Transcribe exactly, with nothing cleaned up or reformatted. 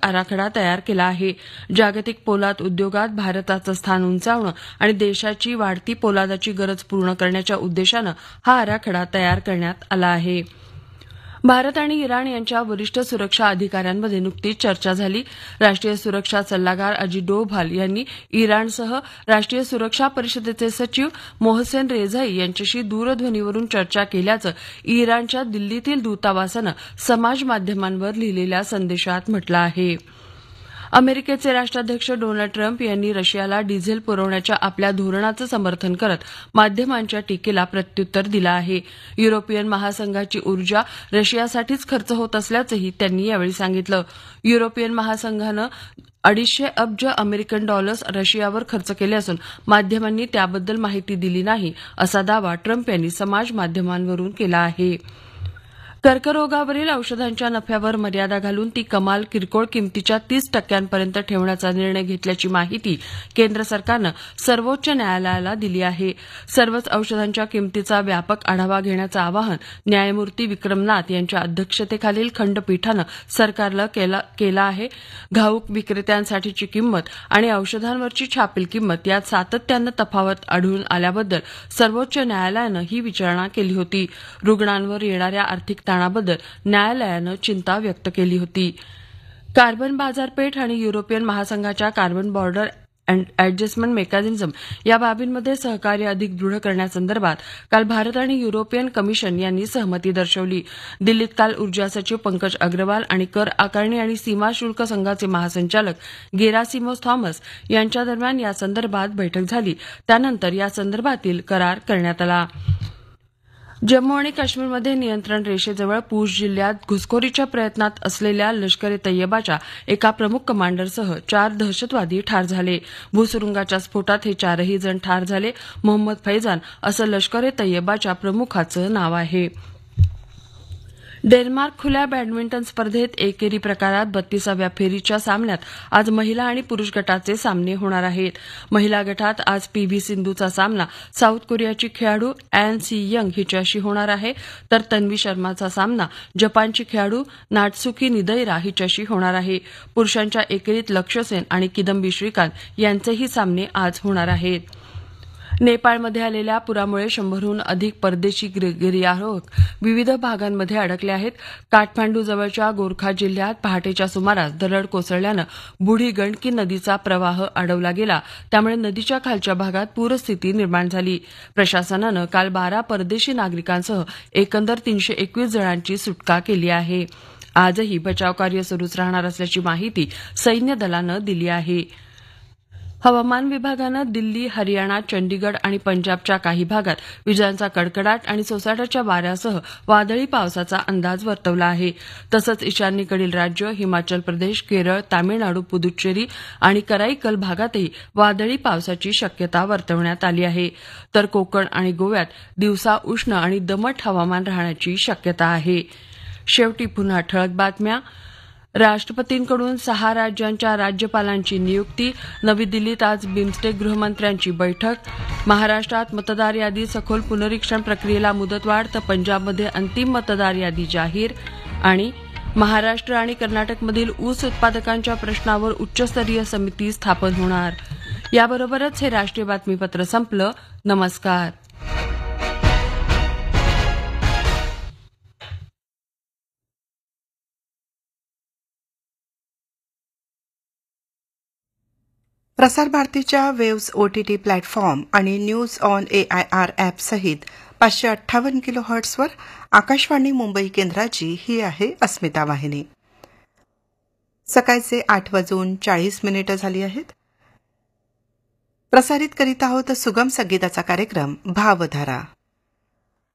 आराखडा तयार केला आहे. जागतिक पोलाद उद्योगात भारताचं स्थान उंचावणं आणि देशाची वाढती पोलादाची गरज पूर्ण करण्याच्या उद्देशानं हा आराखडा तयार करण्यात आला आहे. भारत आणि इराण यांच्या वरिष्ठ सुरक्षा अधिकाऱ्यांमध्ये नुकतीच चर्चा झाली. राष्ट्रीय सुरक्षा सल्लागार अजित डोभाल यांनी इराणसह राष्ट्रीय सुरक्षा परिषदेचे सचिव मोहसेन रेझाई यांच्याशी दूरध्वनीवरून चर्चा केल्याचं इराणच्या दिल्लीतील दूतावासानं समाज माध्यमांवर लिहिलेल्या संदेशात म्हटलं आहे. अमेरिकेचे राष्ट्राध्यक्ष डोनाल्ड ट्रम्प यांनी रशियाला डिझेल पुरवण्याच्या आपल्या धोरणाचं समर्थन करत माध्यमांच्या टीकेला प्रत्युत्तर दिलं आहे. युरोपियन महासंघाची ऊर्जा रशियासाठीच खर्च होत असल्याचंही त्यांनी यावेळी सांगितलं. युरोपियन महासंघानं अडीचशे अब्ज अमेरिकन डॉलर्स रशियावर खर्च केले असून माध्यमांनी त्याबद्दल माहिती दिली नाही असा दावा ट्रम्प यांनी समाज माध्यमांवरून केला आहे. कर्करोगावरील औषधांच्या नफ्यावर मर्यादा घालून ती कमाल किरकोळ किमतीच्या तीस टक्क्यांपर्यंत ठेवण्याचा निर्णय घेतल्याची माहिती केंद्र सरकारनं सर्वोच्च न्यायालयाला दिली आहे. सर्वच औषधांच्या किमतीचा व्यापक आढावा घेण्याचं आवाहन न्यायमूर्ती विक्रमनाथ यांच्या अध्यक्षतेखालील खंडपीठानं सरकारला केलं आहे. घाऊक विक्रेत्यांसाठीची किंमत आणि औषधांवरची छापील किंमत यात सातत्यानं तफावत आढळून आल्याबद्दल सर्वोच्च न्यायालयानं ही विचारणा केली होती. रुग्णांवर येणाऱ्या आर्थिक ताणाबद्दल न्यायालयानं चिंता व्यक्त केली होती. कार्बन बाजारपेठ आणि युरोपियन महासंघाच्या कार्बन बॉर्डर ऍडजस्टमेंट मेकॅनिझम या बाबींमध्ये सहकार्य अधिक दृढ करण्यासंदर्भात काल भारत आणि युरोपियन कमिशन यांनी सहमती दर्शवली. दिल्लीत काल ऊर्जा सचिव पंकज अग्रवाल आणि कर आकारणी आणि सीमा शुल्क संघाचे महासंचालक गेरासिमोस थॉमस यांच्या दरम्यान यासंदर्भात बैठक झाली. त्यानंतर या संदर्भातील करार करण्यात आला. जम्मू आणि काश्मीरमध्ये नियंत्रण रेषेजवळ पूंछ जिल्ह्यात घुसखोरीच्या प्रयत्नात असलेल्या लष्कर ए तय्यबाच्या एका प्रमुख कमांडरसह चार दहशतवादी ठार झाले. भूसुरुंगाच्या स्फोटात हे चारही जण ठार झाले. मोहम्मद फैजान असं लष्कर ए तय्यबाच्या प्रमुखाचं नाव आहे. डेन्मार्क खुल्या बॅडमिंटन स्पर्धेत एकेरी प्रकारात बत्तीसाव्या फेरीच्या सामन्यात आज महिला आणि पुरुष गटाचे सामने होणार आहेत. महिला गटात आज पी व्ही सिंधूचा सामना साऊथ कोरियाची खेळाडू अॅन सी यंग हिच्याशी होणार आहे, तर तन्वी शर्माचा सामना जपानची खेळाडू नाटसुकी निदैरा हिच्याशी होणार आहे. पुरुषांच्या एकेरीत लक्ष्य सेन आणि किदंबी श्रीकांत यांचेही सामने आज होणार आहेत. नेपाळमध्ये आलेल्या पुरामुळे शंभरहून अधिक परदेशी गिर्यारोहक विविध भागांमध्ये अडकले आहेत. काठमांडूजवळच्या गोरखा जिल्ह्यात पहाटेच्या सुमारास दरड कोसळल्यानं बुढी गंडकी नदीचा प्रवाह अडवला गेला. त्यामुळे नदीच्या खालच्या भागात पूरस्थिती निर्माण झाली. प्रशासनानं काल बारा परदेशी नागरिकांसह एकंदर तीनशे एकवीस जणांची सुटका केली आहे. आजही बचावकार्य सुरूच राहणार असल्याची माहिती सैन्य दलानं दिली आहे. हवामान विभागानं दिल्ली, हरियाणा, चंडीगड आणि पंजाबच्या काही भागात विजांचा कडकडाट आणि सोसाट्याच्या वाऱ्यासह वादळी पावसाचा अंदाज वर्तवला आहे. तसंच ईशान्येकडील राज्य हिमाचल प्रदेश, केरळ, तामिळनाडू, पुदुच्चेरी आणि कराईकल भागातही वादळी पावसाची शक्यता वर्तवण्यात आली आहे. तर कोकण आणि गोव्यात दिवसा उष्ण आणि दमट हवामान राहण्याची शक्यता आहे. शेवटी पुन्हा ठळक बातम्या. राष्ट्रपतींकडून सहा राज्यांच्या राज्यपालांची नियुक्ती. नवी दिल्लीत आज बिमस्टेक गृहमंत्र्यांची बैठक. महाराष्ट्रात मतदार यादी सखोल पुनरीक्षण प्रक्रियेला मुदतवाढ, तर पंजाबमध्ये अंतिम मतदार यादी जाहीर. आणि महाराष्ट्र आणि कर्नाटकमधील ऊस उत्पादकांच्या प्रश्नावर उच्चस्तरीय समिती स्थापन होणार. याबरोबरच हे राष्ट्रीय बातमीपत्र संपलं. नमस्कार. प्रसार भारतीच्या वेव्स ओटीटी प्लॅटफॉर्म आणि न्यूज ऑन एआयआर ॲप सहित पाचशे अठ्ठावन्न किलो हर्ट्सवर आकाशवाणी मुंबई केंद्राची ही आहे अस्मिता वाहिनी. सकाळचे आठ वाजून चाळीस मिनिटं झाली आहेत. प्रसारित करीत आहोत सुगम संगीताचा कार्यक्रम भावधारा.